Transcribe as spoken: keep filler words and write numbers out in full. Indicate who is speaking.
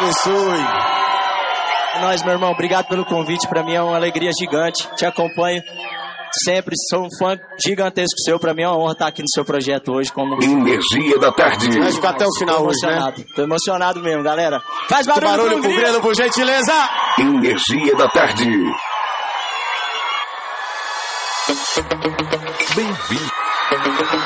Speaker 1: abençoe.
Speaker 2: É nóis, meu irmão. Obrigado pelo convite. Pra mim é uma alegria gigante. Te acompanho sempre. Sou um fã gigantesco seu. Pra mim é uma honra estar aqui no seu projeto hoje. Como
Speaker 3: Energia da tarde.
Speaker 1: Vai ficar até o final hoje, né?
Speaker 2: Tô emocionado mesmo, galera. Faz barulho,
Speaker 1: barulho pro Breno, por gentileza.
Speaker 3: Energia da tarde. Bem-vindo.